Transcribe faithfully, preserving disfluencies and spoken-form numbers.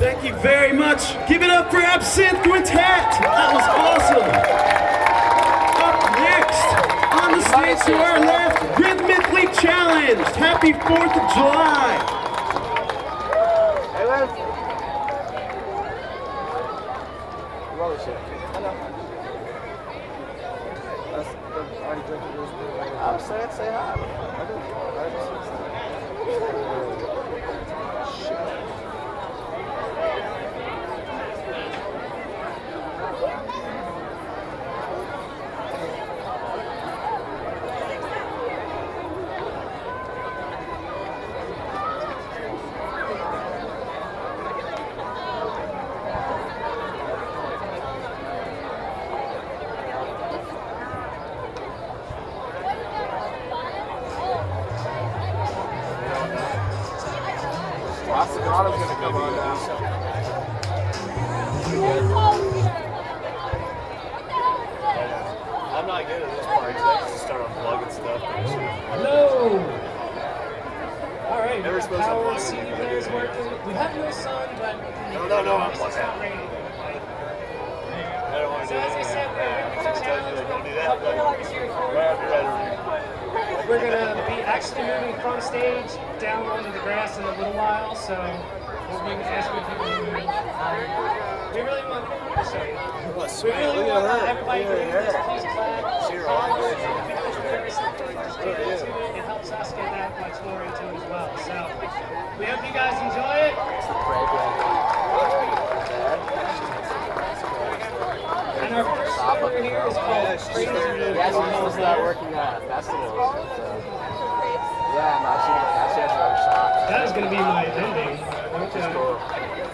Thank you very much. Give it up for Absinthe Quintet. That was awesome. Up next, on the stage to our left, Rhythmically Challenged. Happy fourth of July. Hey, Liz. Roller shit. Hello. That's the already drinking this. I'm saying, say hi. I do. I just Osagato's gonna come on now. I'm not good at this part, so I just start unplugging stuff. Hello! Alright, Never supposed to power unplug C D it. player's working. We have no sun, but No, no, no, I'm it's plugged not out. raining. I don't want to So do as I anything. said, we're Every time I tell you that, don't do that, but we're right after that, We're gonna be actually moving from stage down onto the grass in a little while, so we'll be asking people to move. Um, we really want to show you. Well, We sweet, really look want at her. everybody to Look at do this. her. Please clap. See her arm? Because we're very simple, just get into it. It helps us get that much more into it as well. So we hope you guys enjoy it. And our first over here is called Crazy Little Yeah, she's Girl. gonna start working at festivals. So. Yeah, no, she, now she has her own shop. That is going to be my ending. Which is Okay. cool.